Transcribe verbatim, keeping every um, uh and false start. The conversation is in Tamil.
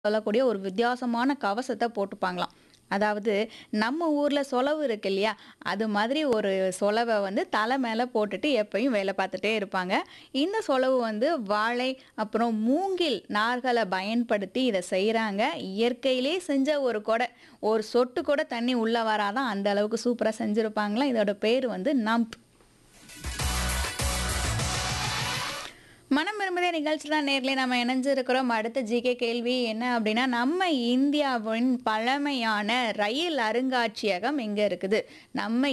சொல்லக்கூடிய ஒரு வித்தியாசமான கவசத்த போட்டுப்பாங்களாம். அதாவது நம்ம ஊர்ல சொலவு இருக்கு இல்லையா? அது மாதிரி ஒரு சொலவ வந்து தலை மேல போட்டுட்டு எப்பயும் வேலை பார்த்துட்டே இருப்பாங்க. இந்த சொலவு வந்து வாழை, அப்புறம் மூங்கில் நார்கள பயன்படுத்தி இத செய்றாங்க. இயற்கையிலே செஞ்ச ஒரு கொடை. ஒரு சொட்டு கூட தண்ணி உள்ள வராதாம். அந்த அளவுக்கு சூப்பரா செஞ்சிருப்பாங்களாம். இதோட பேரு வந்து நம்ப். மனம் விரும்புதே நிகழ்ச்சியில தான் நேர்லயே நம்ம இணைஞ்சிருக்கிறோம். அடுத்த ஜிகே கேள்வி என்ன அப்படின்னா, நம்ம இந்தியாவின் பழமையான ரயில் அருங்காட்சியகம் எங்க இருக்குது? நம்ம